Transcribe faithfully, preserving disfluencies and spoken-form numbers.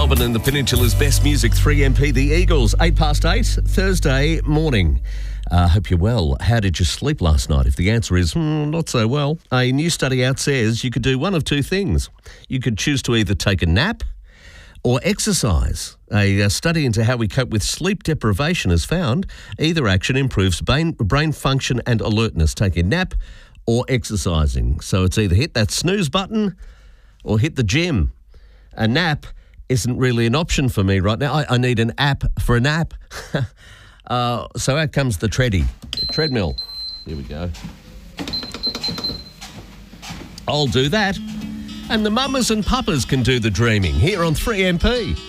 Melbourne and the Peninsula's best music, three M P, the Eagles, eight past eight, Thursday morning. Uh, hope you're well. How did you sleep last night? If the answer is mm, not so well, a new study out says you could do one of two things. You could choose to either take a nap or exercise. A, a study into how we cope with sleep deprivation has found either action improves brain, brain function and alertness, taking a nap or exercising. So it's either hit that snooze button or hit the gym. A nap isn't really an option for me right now. I, I need an app for a nap. uh, so out comes the treadie, the treadmill. Here we go. I'll do that. And the mamas and papas can do the dreaming here on three M P.